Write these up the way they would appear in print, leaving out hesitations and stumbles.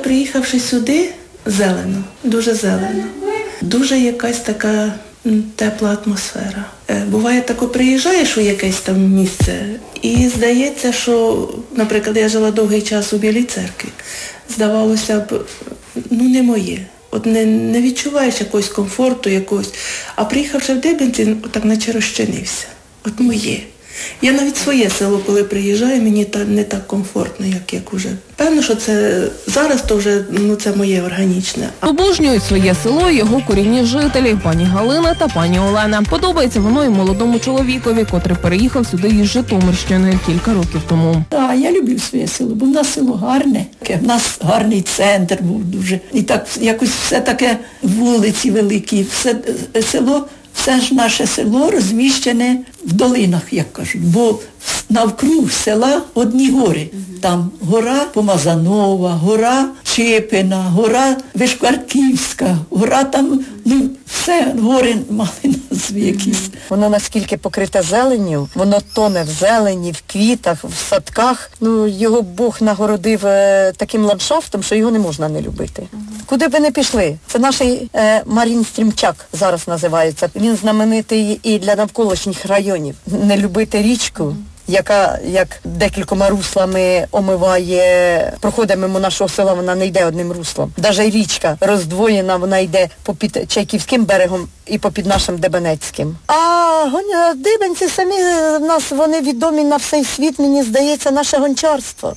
приїхавши сюди, зелено, дуже зелено. Дуже якась така тепла атмосфера. Буває тако, приїжджаєш у якесь там місце і здається, що, наприклад, я жила довгий час у Білій Церкві. Здавалося б, не моє. От не відчуваєш якогось комфорту, якогось. А приїхавши в Дибенці, так наче розчинився. От моє. Я навіть своє село, коли приїжджаю, мені не так комфортно, як уже. Певно, що це зараз то вже це моє органічне. Обожнюють своє село і його корінні жителі, пані Галина та пані Олена. Подобається воно і молодому чоловікові, котрий переїхав сюди із Житомирщини кілька років тому. Так, я люблю своє село, бо в нас село гарне. В нас гарний центр був дуже. І так якось все таке, вулиці великі, все село. Все ж наше село розміщене в долинах, як кажуть, бо навкруг села одні гори. Там гора Помазанова, гора Чепина, гора Вишкварківська, гора там, все, гори мали назви якісь. Воно наскільки покрите зеленню, воно тоне в зелені, в квітах, в садках. Його Бог нагородив таким ландшафтом, що його не можна не любити. Куди б ви не пішли? Це наш Марін Стрімчак зараз називається. Він знаменитий і для навколишніх районів. Не любити річку, яка як декількома руслами омиває, проходить мимо нашого села, вона не йде одним руслом. Навіть річка роздвоєна, вона йде попід Чайківським берегом і попід нашим Дебенецьким. А Дибенці самі в нас, вони відомі на всей світ, мені здається, наше гончарство.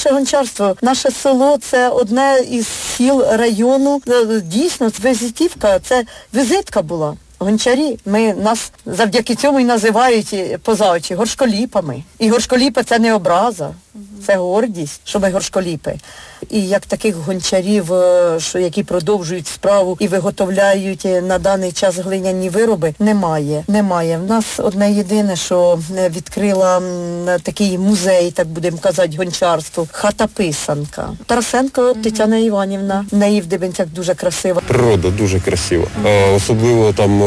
Наше село – це одне із сіл району. Дійсно, візитівка, це візитка була. Гончарі, нас завдяки цьому і називають поза очі горшколіпами. І горшколіпи – це не образа, це гордість, що ми горшколіпи. І як таких гончарів, які продовжують справу і виготовляють на даний час глиняні вироби, немає. В нас одне єдине, що відкрила такий музей, так будемо казати, гончарству, хата-писанка. Тарасенко Тетяна Іванівна, в неї в Дибенцях дуже красива. Природа дуже красива. Особливо там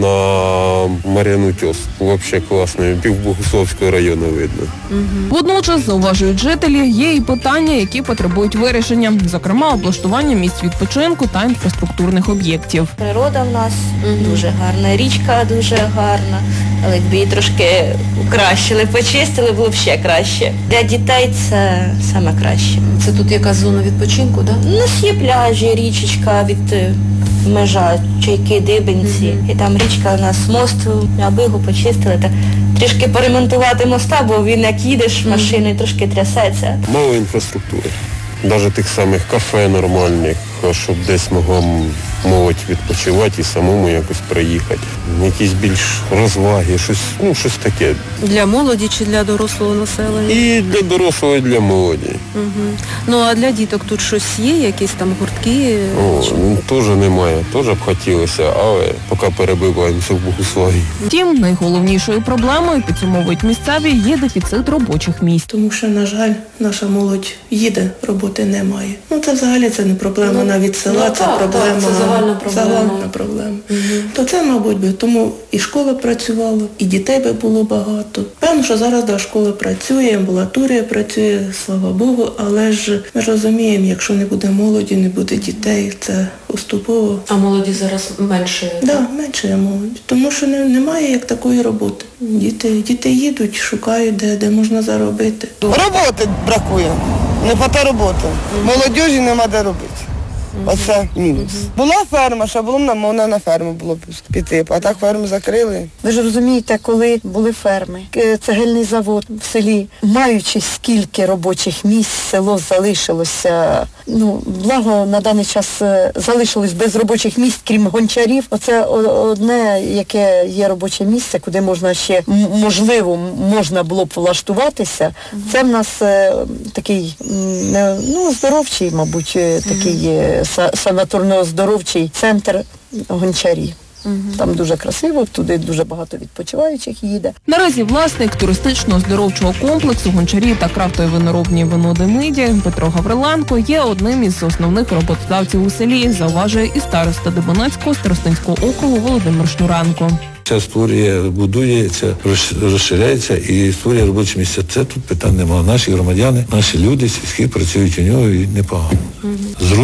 на Мар'яну Тьос. Взагалі класно. Півбогуславського району видно. Водночас, зауважують жителі, є і питання, які потребують вирішення. Зокрема, облаштування місць відпочинку та інфраструктурних об'єктів. Природа в нас дуже гарна, річка дуже гарна. Але якби її трошки покращили, почистили, було б ще краще. Для дітей це саме краще. Це тут якась зона відпочинку, так? У нас є пляжі, річечка від межа Чайки, Дибенці. І там річка у нас мост, аби його почистили. Так, трішки поремонтувати моста, бо він як їдеш машиною, трошки трясеться. Мало інфраструктури. Навіть тих самих кафе нормальних, щоб десь могла молодь відпочивати і самому якось приїхати. Якісь більш розваги, щось таке. Для молоді чи для дорослого населення? І для дорослого, і для молоді. А для діток тут щось є, якісь там гуртки? Теж немає, теж б хотілося, але поки перебиваємося в Богуславі. Втім, найголовнішою проблемою, підсумовують місцеві, є дефіцит робочих місць. Тому що, на жаль, наша молодь їде, роботи немає. Це взагалі це не проблема навіть села, це проблема. Загальна проблема. То це, мабуть, би, тому і школа працювала, і дітей би було багато. Певно, що зараз школа працює, амбулаторія працює, слава Богу, але ж ми розуміємо, якщо не буде молоді, не буде дітей, це поступово. А молоді зараз менше? Так, менше є молоді, тому що немає як такої роботи. Діти їдуть, шукають, де можна заробити. Роботи бракує, не хватає роботи. Молодіжі нема де робити. Оце мінус. Була ферма, що було можна на ферму було піти, а так ферму закрили. Ви ж розумієте, коли були ферми, цегельний завод в селі, маючи скільки робочих місць, село залишилося, благо на даний час залишилось без робочих місць, крім гончарів. Оце одне, яке є робоче місце, куди можна ще, можливо, можна було б влаштуватися. Це в нас такий, здоровчий, мабуть, такий санаторно-оздоровчий центр гончарі. Там дуже красиво, туди дуже багато відпочиваючих їде. Наразі власник туристично-оздоровчого комплексу «Гончарі» та крафтові виноробні «Вино Демиді» Петро Гавриленко є одним із основних роботодавців у селі, зауважує і староста Дебенецького старостинського округу Володимир Шнуренко. Ця створює, будується, розширяється і створює робочі місця. Це тут питань немає. Наші громадяни, наші люди сільські працюють у нього і непогано.